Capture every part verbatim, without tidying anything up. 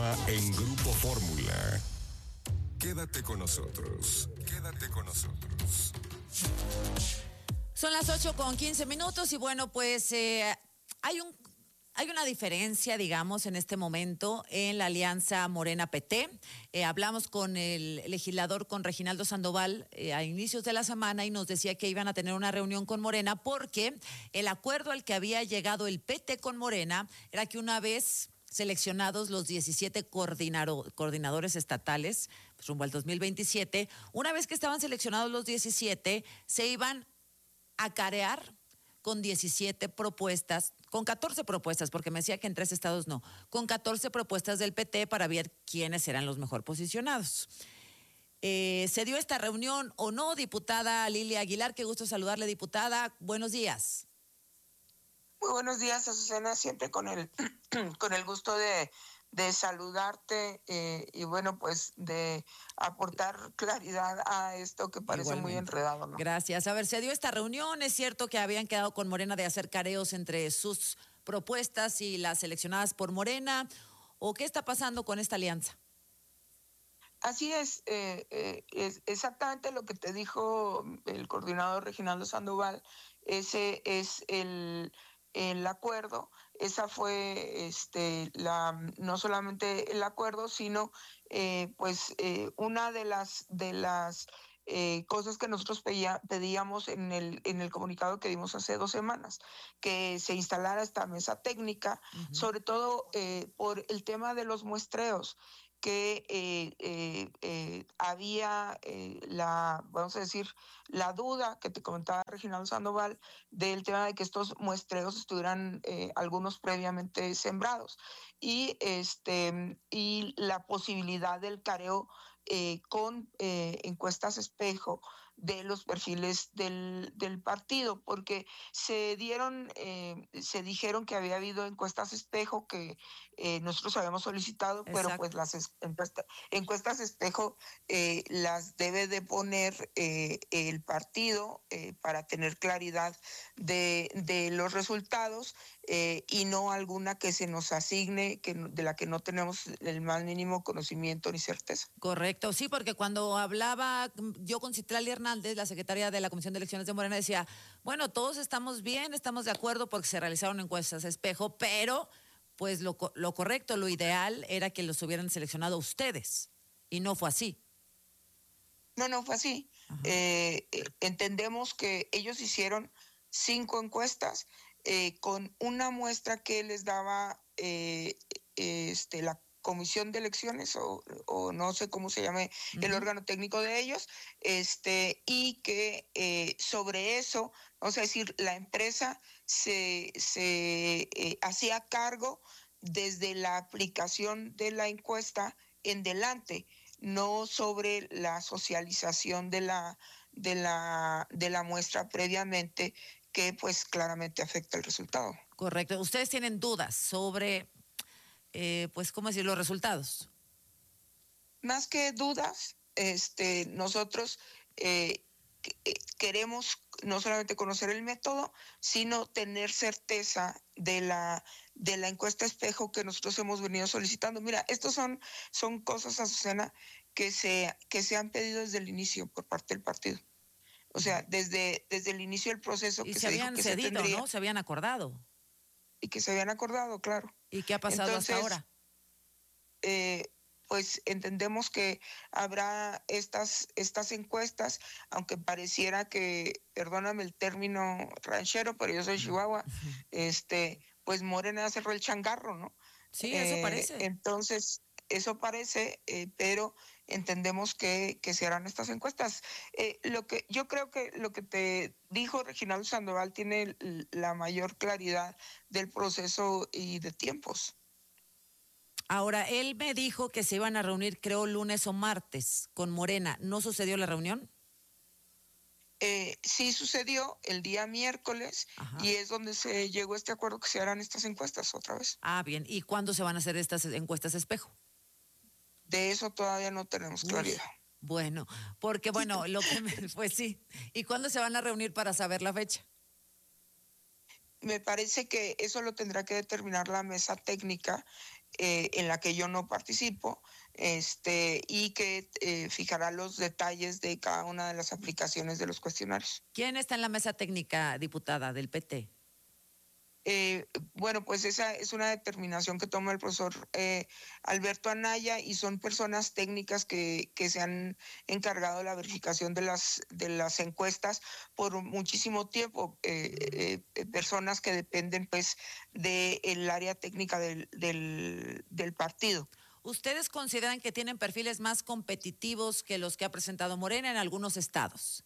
programa en Grupo Fórmula. Quédate con nosotros. Quédate con nosotros. Son las ocho con quince minutos y bueno, pues eh, hay un hay una diferencia, digamos, en este momento en la alianza Morena-P T. Eh, hablamos con el legislador, con Reginaldo Sandoval, eh, a inicios de la semana y nos decía que iban a tener una reunión con Morena porque el acuerdo al que había llegado el P T con Morena era que una vez seleccionados los diecisiete coordinador, coordinadores estatales, pues rumbo al dos mil veintisiete, una vez que estaban seleccionados los diecisiete, se iban a carear con diecisiete propuestas, con catorce propuestas, porque me decía que en tres estados no, con catorce propuestas del P T para ver quiénes eran los mejor posicionados. Eh, ¿Se dio esta reunión o no, diputada Lilia Aguilar? Qué gusto saludarle, diputada. Buenos días. Muy buenos días, Azucena, siempre con el, con el gusto de, de saludarte eh, y bueno, pues de aportar claridad a esto que parece Igualmente. Muy enredado, ¿no? Gracias. A ver, se dio esta reunión, es cierto que habían quedado con Morena de hacer careos entre sus propuestas y las seleccionadas por Morena, ¿o qué está pasando con esta alianza? Así es, eh, eh, es exactamente lo que te dijo el coordinador Reginaldo Sandoval, ese es el... el acuerdo, esa fue este la no solamente el acuerdo, sino eh, pues eh, una de las de las eh, cosas que nosotros pedía, pedíamos en el en el comunicado que dimos hace dos semanas, que se instalara esta mesa técnica, uh-huh. sobre todo eh, por el tema de los muestreos, que eh, eh, eh, había eh, la, vamos a decir, la duda que te comentaba Reginaldo Sandoval del tema de que estos muestreos estuvieran eh, algunos previamente sembrados y este y la posibilidad del careo eh, con eh, encuestas espejo de los perfiles del, del partido, porque se dieron, eh, se dijeron que había habido encuestas espejo que eh, nosotros habíamos solicitado, Exacto. pero pues las encuestas, encuestas espejo eh, las debe de poner eh, el partido eh, para tener claridad de, de los resultados eh, y no alguna que se nos asigne, que de la que no tenemos el más mínimo conocimiento ni certeza. Correcto, sí, porque cuando hablaba yo con Citlali Hernández, la secretaria de la Comisión de Elecciones de Morena, decía, bueno, todos estamos bien, estamos de acuerdo porque se realizaron encuestas espejo, pero pues lo, lo correcto, lo ideal era que los hubieran seleccionado ustedes, y no fue así. No, no fue así. Eh, eh, entendemos que ellos hicieron cinco encuestas eh, con una muestra que les daba eh, este, la Comisión de Elecciones o, o no sé cómo se llame uh-huh. el órgano técnico de ellos, este y que eh, sobre eso, vamos a decir, la empresa se, se eh, hacía cargo desde la aplicación de la encuesta en delante, no sobre la socialización de la de la de la muestra previamente, que pues claramente afecta el resultado. Correcto. Ustedes tienen dudas sobre Eh, pues, ¿cómo decir? Los resultados. Más que dudas, este, nosotros eh, queremos no solamente conocer el método, sino tener certeza de la de la encuesta espejo que nosotros hemos venido solicitando. Mira, estos son son cosas, Azucena, que se que se han pedido desde el inicio por parte del partido. O sea, desde desde el inicio del proceso y que se, se habían dijo que cedido, se tendría, ¿no? Se habían acordado. Y que se habían acordado, claro. ¿Y qué ha pasado Entonces, hasta ahora? Eh, pues entendemos que habrá estas estas encuestas, aunque pareciera que, perdóname el término ranchero, pero yo soy Chihuahua, uh-huh. este, pues Morena cerró el changarro, ¿no? Sí, eso eh, parece. Entonces, eso parece, eh, pero entendemos que, que se harán estas encuestas. Eh, lo que yo creo que lo que te dijo Reginaldo Sandoval tiene la mayor claridad del proceso y de tiempos. Ahora, él me dijo que se iban a reunir, creo, lunes o martes con Morena. ¿No sucedió la reunión? Eh, sí sucedió el día miércoles. Ajá. Y es donde se llegó a este acuerdo que se harán estas encuestas otra vez. Ah, bien. ¿Y cuándo se van a hacer estas encuestas espejo? De eso todavía no tenemos Uy, claridad. Bueno, porque bueno, lo que me, pues sí. ¿Y cuándo se van a reunir para saber la fecha? Me parece que eso lo tendrá que determinar la mesa técnica eh, en la que yo no participo, este, y que eh, fijará los detalles de cada una de las aplicaciones de los cuestionarios. ¿Quién está en la mesa técnica, diputada, del P T? Eh, bueno, pues esa es una determinación que toma el profesor eh, Alberto Anaya, y son personas técnicas que, que se han encargado de la verificación de las, de las encuestas por muchísimo tiempo, eh, eh, personas que dependen pues del área técnica del, del, del partido. ¿Ustedes consideran que tienen perfiles más competitivos que los que ha presentado Morena en algunos estados?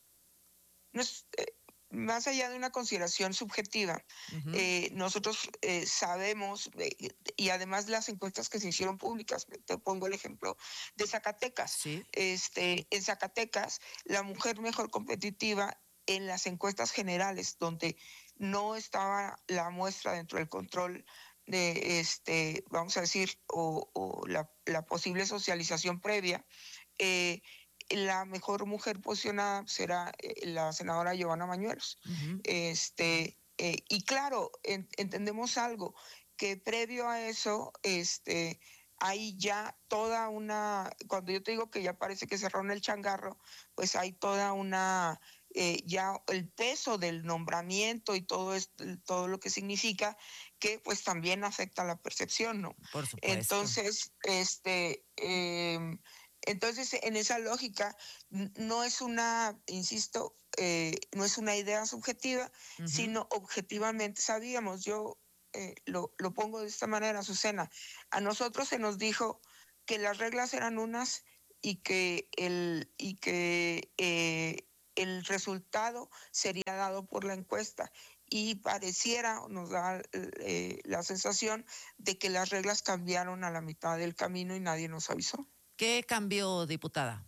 No es, eh, más allá de una consideración subjetiva, uh-huh. eh, nosotros eh, sabemos, eh, y además las encuestas que se hicieron públicas, te pongo el ejemplo de Zacatecas. ¿Sí? Este, en Zacatecas, la mujer mejor competitiva en las encuestas generales, donde no estaba la muestra dentro del control de, este, vamos a decir, o, o la, la posible socialización previa, eh, la mejor mujer posicionada será la senadora Giovanna Bañuelos. Uh-huh. Este, eh, y claro, en, entendemos algo, que previo a eso, este, hay ya toda una, cuando yo te digo que ya parece que cerraron el changarro, pues hay toda una, eh, ya el peso del nombramiento y todo esto, todo lo que significa, que pues también afecta la percepción, ¿no? Por supuesto. Entonces, este... Eh, Entonces, en esa lógica, no es una, insisto, eh, no es una idea subjetiva, uh-huh. sino objetivamente sabíamos. Yo eh, lo, lo pongo de esta manera, Azucena. A nosotros se nos dijo que las reglas eran unas y que el, y que, eh, el resultado sería dado por la encuesta. Y pareciera, nos da eh, la sensación de que las reglas cambiaron a la mitad del camino y nadie nos avisó. ¿Qué cambió, diputada?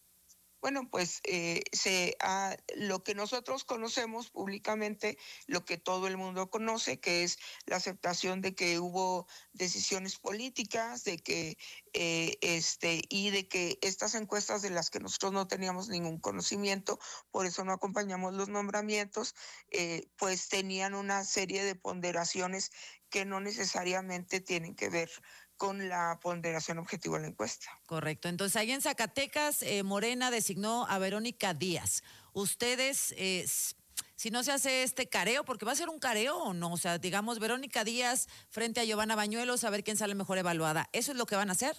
Bueno, pues eh, se, ah, lo que nosotros conocemos públicamente, lo que todo el mundo conoce, que es la aceptación de que hubo decisiones políticas, de que eh, este y de que estas encuestas de las que nosotros no teníamos ningún conocimiento, por eso no acompañamos los nombramientos, eh, pues tenían una serie de ponderaciones que no necesariamente tienen que ver con la ponderación objetiva de la encuesta. Correcto. Entonces, ahí en Zacatecas, eh, Morena designó a Verónica Díaz. Ustedes, eh, si no se hace este careo, porque va a ser un careo o no, o sea, digamos, Verónica Díaz frente a Giovanna Bañuelos, a ver quién sale mejor evaluada. ¿Eso es lo que van a hacer?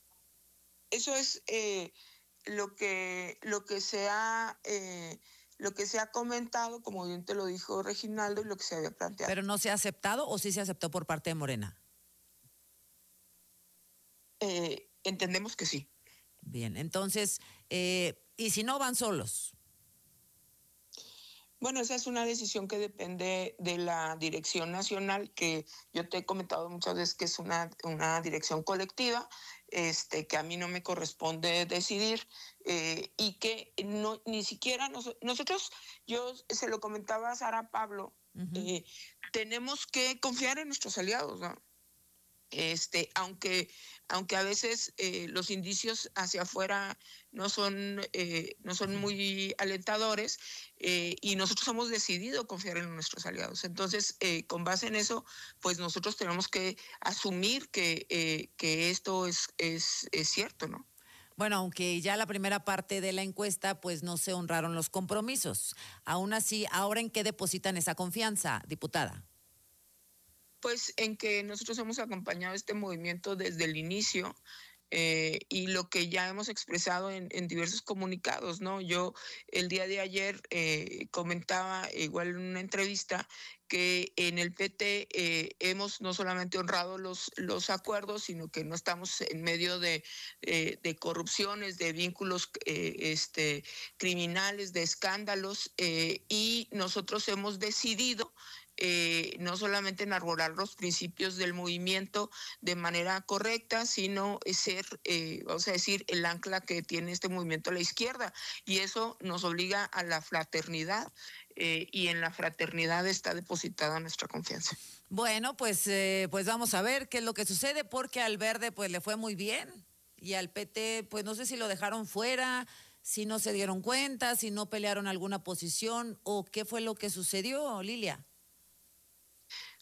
Eso es eh, lo que lo que se ha eh, lo que se ha comentado, como bien te lo dijo Reginaldo, y lo que se había planteado. ¿Pero no se ha aceptado o sí se aceptó por parte de Morena? Eh, entendemos que sí. Bien, entonces, eh, ¿y si no van solos? Bueno, esa es una decisión que depende de la dirección nacional, que yo te he comentado muchas veces que es una, una dirección colectiva, este, que a mí no me corresponde decidir, eh, y que no, ni siquiera nos, nosotros, yo se lo comentaba a Sara Pablo, uh-huh. eh, tenemos que confiar en nuestros aliados, ¿no? Este, aunque, aunque a veces eh, los indicios hacia afuera no son, eh, no son muy alentadores, eh, y nosotros hemos decidido confiar en nuestros aliados. Entonces, eh, con base en eso, pues nosotros tenemos que asumir que, eh, que esto es, es, es cierto, ¿no? Bueno, aunque ya la primera parte de la encuesta, pues no se honraron los compromisos. Aún así, ¿ahora en qué depositan esa confianza, diputada? Pues en que nosotros hemos acompañado este movimiento desde el inicio, eh, y lo que ya hemos expresado en, en diversos comunicados, ¿no? Yo el día de ayer eh, comentaba igual en una entrevista que en el P T eh, hemos no solamente honrado los, los acuerdos, sino que no estamos en medio de, eh, de corrupciones, de vínculos eh, este, criminales, de escándalos, eh, y nosotros hemos decidido Eh, no solamente enarbolar los principios del movimiento de manera correcta, sino ser, eh, vamos a decir, el ancla que tiene este movimiento a la izquierda. Y eso nos obliga a la fraternidad, eh, y en la fraternidad está depositada nuestra confianza. Bueno, pues, eh, pues vamos a ver qué es lo que sucede, porque al Verde pues le fue muy bien y al P T pues no sé si lo dejaron fuera, si no se dieron cuenta, si no pelearon alguna posición o qué fue lo que sucedió, Lilia.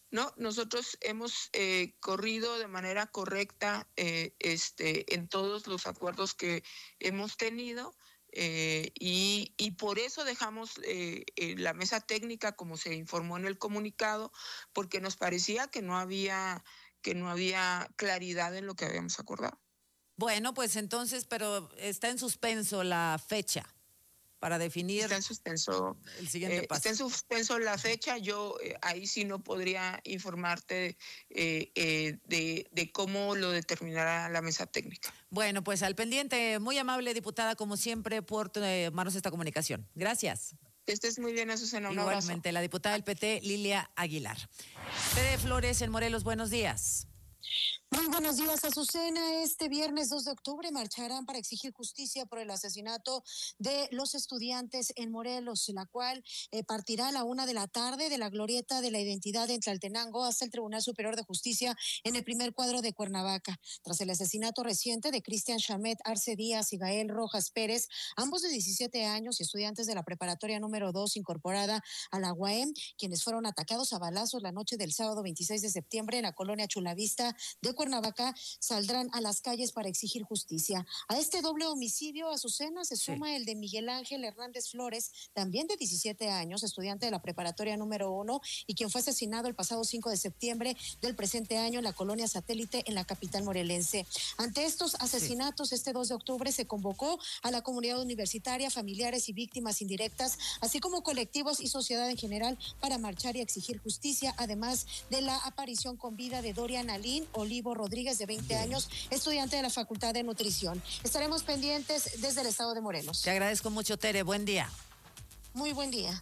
¿no? Nosotros hemos eh, corrido de manera correcta eh, este, en todos los acuerdos que hemos tenido. Eh, y, y por eso dejamos eh, eh, la mesa técnica, como se informó en el comunicado, porque nos parecía que no había, que no había claridad en lo que habíamos acordado. Bueno, pues entonces, pero está en suspenso la fecha para definir está en suspenso, el siguiente eh, paso. Está en suspenso la fecha. Yo eh, ahí sí no podría informarte eh, eh, de, de cómo lo determinará la mesa técnica. Bueno, pues al pendiente, muy amable diputada, como siempre, por tomarnos esta comunicación. Gracias. Que estés muy bien, Azucena. Un Igualmente, abrazo. la diputada del P T, Lilia Aguilar. Fede Flores en Morelos, buenos días. Muy buenos días, Azucena. Este viernes dos de octubre marcharán para exigir justicia por el asesinato de los estudiantes en Morelos, la cual eh, partirá a la una de la tarde de la glorieta de la identidad en Tlaltenango hasta el Tribunal Superior de Justicia en el primer cuadro de Cuernavaca. Tras el asesinato reciente de Cristian Chamet Arce Díaz y Gael Rojas Pérez, ambos de diecisiete años y estudiantes de la preparatoria número dos incorporada a la U A M, quienes fueron atacados a balazos la noche del sábado veintiséis de septiembre en la colonia Chulavista de Cuernavaca, saldrán a las calles para exigir justicia. A este doble homicidio, Azucena, se suma sí. el de Miguel Ángel Hernández Flores, también de diecisiete años, estudiante de la preparatoria número uno y quien fue asesinado el pasado cinco de septiembre del presente año en la colonia Satélite en la capital morelense. Ante estos asesinatos, sí. este dos de octubre se convocó a la comunidad universitaria, familiares y víctimas indirectas, así como colectivos y sociedad en general para marchar y exigir justicia, además de la aparición con vida de Dorian Alín Olivo Rodríguez, de veinte años, estudiante de la Facultad de Nutrición. Estaremos pendientes desde el estado de Morelos. Te agradezco mucho, Tere. Buen día. Muy buen día.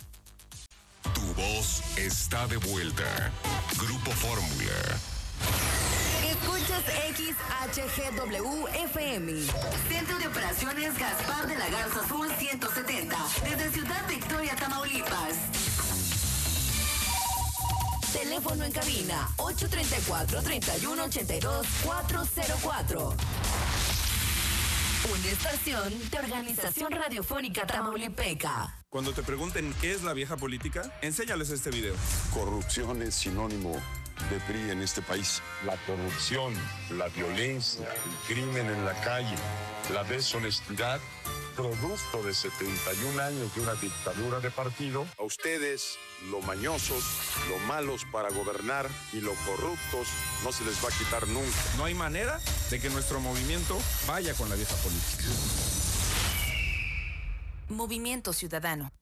Tu voz está de vuelta. Grupo Fórmula. Escuchas X H G W F M. Centro de Operaciones Gaspar de la Garza Azul ciento setenta. Desde Ciudad Victoria, Tamaulipas. Teléfono en cabina ocho tres cuatro, tres uno ocho dos, cuatro cero cuatro. Una estación de Organización Radiofónica Tamaulipeca. Cuando te pregunten qué es la vieja política, enséñales este video. Corrupción es sinónimo de P R I en este país. La corrupción, la violencia, el crimen en la calle, la deshonestidad, producto de setenta y un años de una dictadura de partido. A ustedes, lo mañosos, lo malos para gobernar y lo corruptos, no se les va a quitar nunca. No hay manera de que nuestro movimiento vaya con la vieja política. Movimiento Ciudadano.